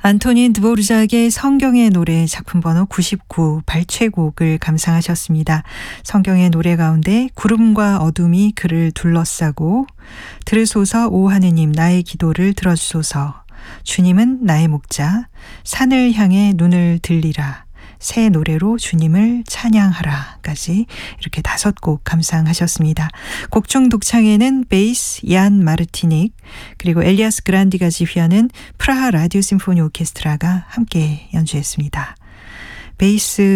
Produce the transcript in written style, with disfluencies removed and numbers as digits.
안토닌 드보르작의 성경의 노래 작품 번호 99 발췌곡을 감상하셨습니다. 성경의 노래 가운데 구름과 어둠이 그를 둘러싸고 들으소서 오 하느님 나의 기도를 들어주소서 주님은 나의 목자 산을 향해 눈을 들리라 새 노래로 주님을 찬양하라까지 이렇게 5곡 감상하셨습니다. 곡중 독창에는 베이스 얀 마르티닉 그리고 엘리아스 그란디가 지휘하는 프라하 라디오 심포니 오케스트라가 함께 연주했습니다. 베이스